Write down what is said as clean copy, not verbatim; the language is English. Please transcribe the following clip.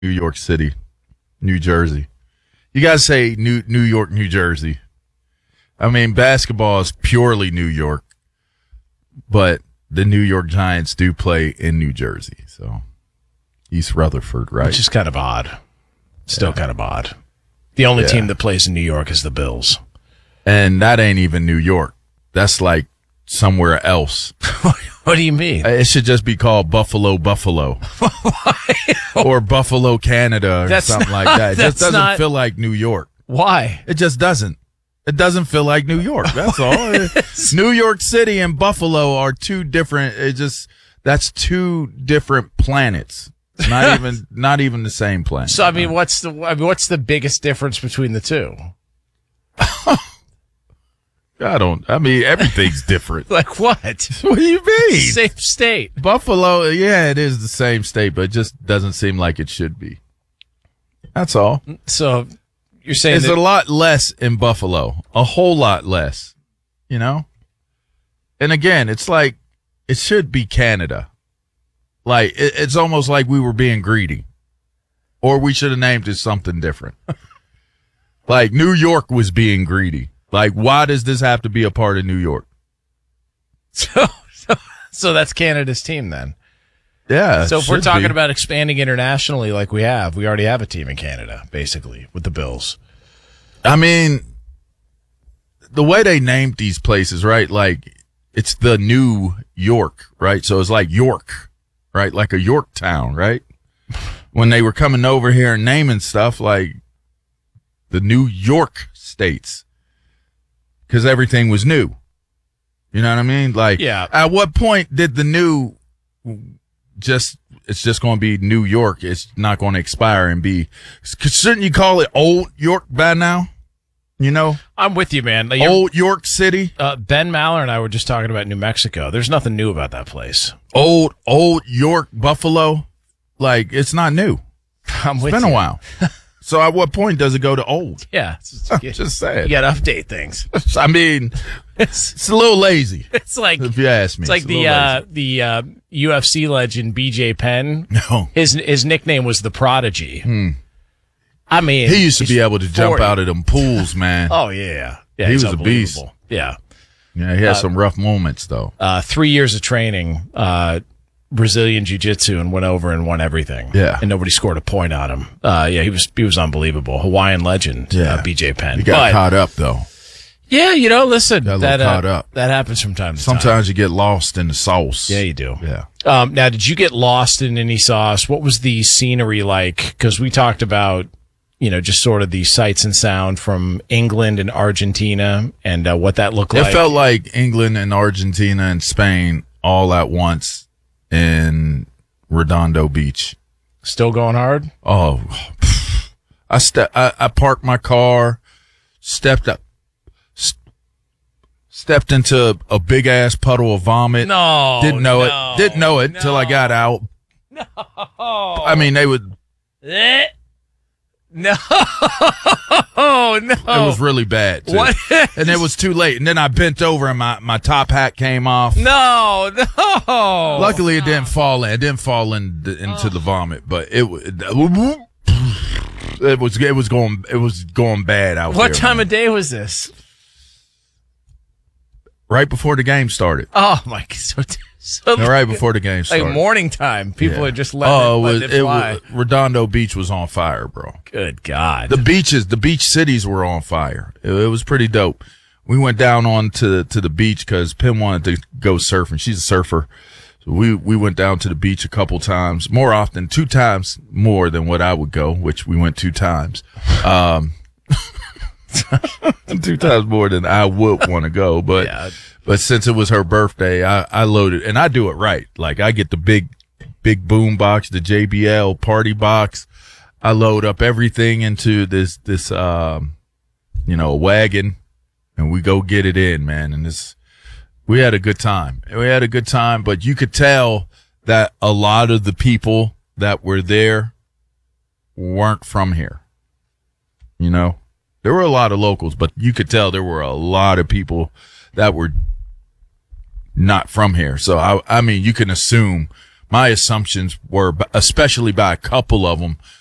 New York City, New Jersey. You guys say New York, New Jersey. I mean, basketball is purely New York, but the New York Giants do play in New Jersey, so East Rutherford, right? Which is kind of odd. Still kind of odd. The only team that plays in New York is the Bills. And that ain't even New York. That's like somewhere else. What do you mean? It should just be called Buffalo. Or Buffalo, Canada, or something like that. It just doesn't feel like New York. Why? It just doesn't. It doesn't feel like New York. That's all. New York City and Buffalo are two different. That's two different planets. Not even the same planet. So I mean, what's the biggest difference between the two? Everything's different. Like what? What do you mean? Same state. Buffalo, yeah, it is the same state, but it just doesn't seem like it should be. That's all. So you're saying there's a lot less in Buffalo, a whole lot less, you know? And again, it's like it should be Canada. Like it's almost like we were being greedy, or we should have named it something different. Like New York was being greedy. Like, why does this have to be a part of New York? So that's Canada's team then. Yeah. So if we're talking about expanding internationally like we already have a team in Canada, basically, with the Bills. I mean, the way they named these places, right? Like, it's the New York, right? So it's like York, right? Like a Yorktown, right? When they were coming over here and naming stuff like the New York states. Because everything was new. You know what I mean? Like, yeah. At what point did the new it's just going to be New York. It's not going to expire and be, shouldn't you call it Old York by now? You know? I'm with you, man. Old York City. Ben Maller and I were just talking about New Mexico. There's nothing new about that place. Old York, Buffalo. Like, it's not new. It's been a while. So at what point does it go to old? Yeah. Just saying. You got to update things. I mean, it's a little lazy. It's like, if you ask me. It's like the UFC legend BJ Penn. No. His nickname was the Prodigy. I mean, he used to be able to jump out of them pools, man. Oh, yeah. Yeah, he was a beast. Yeah. Yeah, he had some rough moments, though. 3 years of training, Brazilian jiu-jitsu, and went over and won everything. Yeah. And nobody scored a point on him. Yeah, he was unbelievable. Hawaiian legend, BJ Penn. He got caught up, though. Yeah, listen, that caught up. That happens from time to time. Sometimes you get lost in the sauce. Yeah, you do. Yeah. Now, did you get lost in any sauce? What was the scenery like? Because we talked about, just sort of the sights and sound from England and Argentina and what that looked like. It felt like England and Argentina and Spain all at once in Redondo Beach. Still going hard? Oh, I parked my car, stepped into a big ass puddle of vomit. Didn't know it till I got out. No. I mean, they would. No. It was really bad, too. What? And it was too late. And then I bent over and my top hat came off. No. Luckily, it didn't fall in. It didn't fall into the vomit, but it was going bad out there. What time of day was this? Right before the game started. Oh my God! So right before the game started. Like morning time. People are just letting it fly. Redondo Beach was on fire, bro. Good God. The beach cities were on fire. It was pretty dope. We went down on to the beach because Pim wanted to go surfing. She's a surfer. So we went down to the beach a couple times, more often, 2 times more than what I would go, which we went 2 times. 2 times more than I would want to go, but since it was her birthday, I loaded, and I do it right. Like I get the big boom box, the JBL party box. I load up everything into this wagon, and we go get it in, man. And we had a good time. But you could tell that a lot of the people that were there weren't from here. There were a lot of locals, but you could tell there were a lot of people that were not from here. So, I mean, you can assume, my assumptions were, especially by a couple of them,